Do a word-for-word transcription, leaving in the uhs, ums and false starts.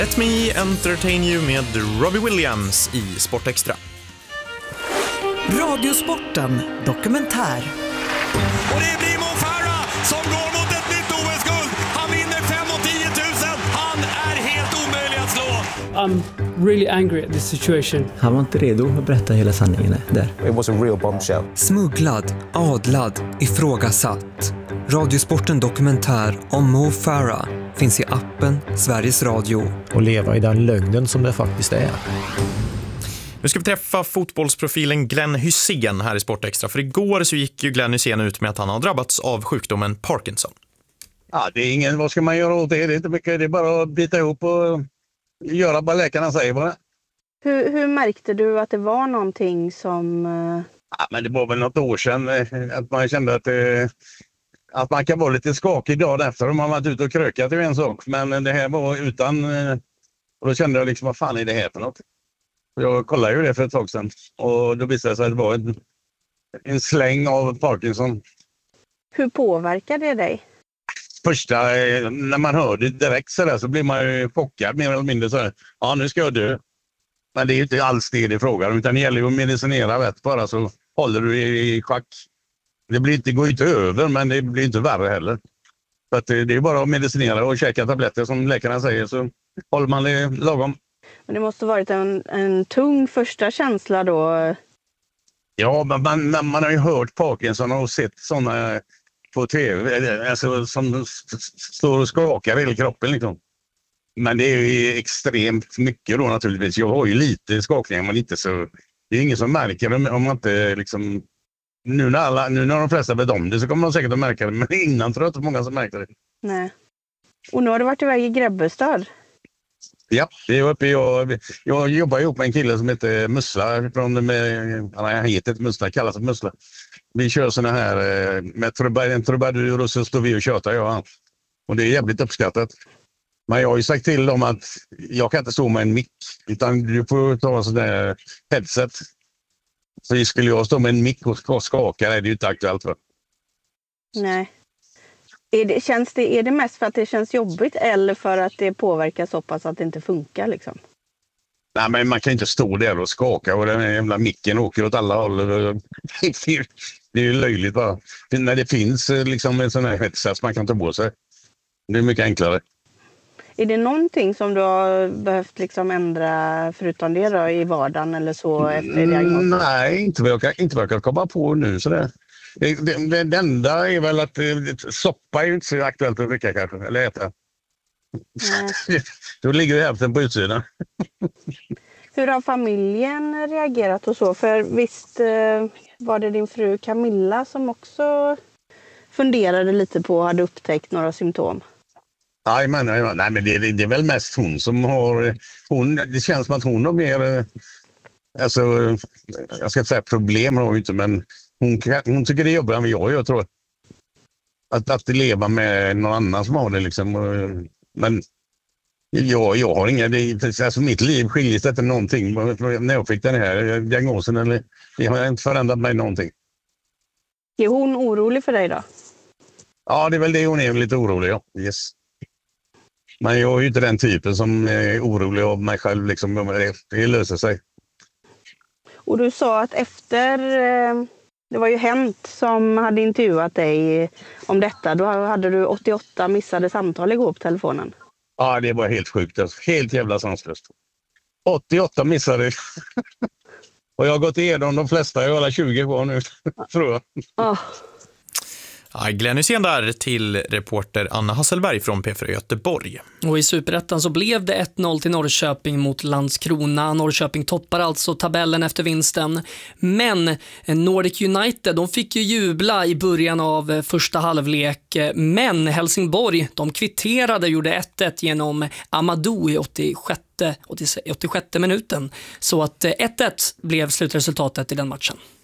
Let me entertain you med Robbie Williams i Sportextra. Radiosporten dokumentär. Och det blir Mo Farah som går mot ett nytt O S-guld. Han vinner fem och tio tusen. Han är helt omöjlig att slå. I'm really angry at this situation. Han var inte redo att berätta hela sanningen där. It was a real bombshell. Smugglad, adlad, ifrågasatt. Radiosporten dokumentär om Mo Farah finns i appen Sveriges Radio. Och leva i den lögnen som det faktiskt är. Nu ska vi träffa fotbollsprofilen Glenn Hysén här i Sportextra. För igår så gick ju Glenn Hysén ut med att han har drabbats av sjukdomen Parkinson. Ja, det är ingen, vad ska man göra åt det? Det är inte mycket, det är bara att bita ihop och göra vad läkarna säger bara. Hur, hur märkte du att det var någonting som... Ja, men det var väl något år sedan att man kände att, det, att man kan vara lite skakig dagen efter om man varit ute och krökat, det är en sak. Men det här var utan... Och då kände jag liksom, vad fan är det här för något? Jag kollade ju det för ett tag sedan och då visade det sig att det var en, en släng av Parkinson. Hur påverkar det dig? Första, när man hör det direkt så där så blir man ju chockad mer eller mindre så här. Ja, nu ska jag dö. Men det är ju inte alls det det frågar om, utan det gäller ju att medicinera rätt bara så håller du i, i schack. Det blir inte, går inte över, men det blir inte värre heller. Så att det, det är bara att medicinera och käka tabletter som läkarna säger så håller man det lagom. Men det måste varit en, en tung första känsla då. Ja, man, man, man har ju hört Parkinson och sett sådana på tv alltså, som står och skakar hela kroppen. Liksom. Men det är ju extremt mycket då naturligtvis. Jag har ju lite skakningar men inte så... Det är ingen som märker det om man inte liksom... Nu när, alla, nu när de flesta vet om det så kommer man säkert att märka det. Men innan tror jag inte många som märker det. Nej. Och nu har du varit iväg i Grebbestad. Ja, det är uppe jag, jag jobbar ihop med en kille som heter Mussla. Från med, han heter inte Mussla, kallas för Mussla. Vi kör såna här med en trubadur och så står vi och tjötar jag. Och det är jävligt uppskattat. Men jag har ju sagt till dem att jag kan inte stå med en mick. Utan du får ta en sån där headset. Så skulle jag stå med en mick och skaka är det ju inte aktuellt för. Nej. Är det, känns det, är det mest för att det känns jobbigt eller för att det påverkar så pass att det inte funkar liksom? Nej, men man kan inte stå där och skaka och den jävla micken åker åt alla håll. Det är ju löjligt bara. När det finns liksom en sån här headset man kan ta på sig. Det är mycket enklare. Är det någonting som du har behövt liksom ändra förutom det då, i vardagen eller så efter diagnosen? Nej, inte vad jag kan, inte vad jag kan komma på nu sådär. Det, det, det enda är väl att soppa är ju inte så aktuellt att dricka kanske, eller äta. Nej. Då ligger ju hälften på utsidan. Hur har familjen reagerat och så? För visst var det din fru Camilla som också funderade lite på och hade upptäckt några symptom? Nej, men, nej, men det, det är väl mest hon som har... Hon, det känns som att hon har mer... Alltså, jag ska inte säga problem har hon inte, men hon, hon tycker det är jobbigt än jag, jag tror. Att, att leva med någon annan som har det liksom. Men jag, jag har inga... Det, alltså mitt liv skiljer sig inte någonting när jag fick den här diagnosen. Eller, det har inte förändrat mig någonting. Är hon orolig för dig då? Ja, det är väl det hon är lite orolig, ja. Yes. Men jag är ju inte den typen som är orolig av mig själv. Liksom, det, det löser sig. Och du sa att efter... Det var ju Hänt som hade intervjuat dig om detta. Då hade du åttioåtta missade samtal igår på telefonen. Ja, det var helt sjukt. Helt jävla sanslöst. åttioåtta missade. Och jag har gått igenom de flesta. Jag har tjugo kvar nu, tror jag. Oh. Ja, Glenn Hysén där till reporter Anna Hasselberg från P fyra Göteborg. Och i Superettan så blev det ett noll till Norrköping mot Landskrona. Norrköping toppar alltså tabellen efter vinsten. Men Nordic United, de fick ju jubla i början av första halvlek. Men Helsingborg, de kvitterade, gjorde ett ett genom Amadou i åttiosjätte, åttiosjätte minuten. Så att ett ett blev slutresultatet i den matchen.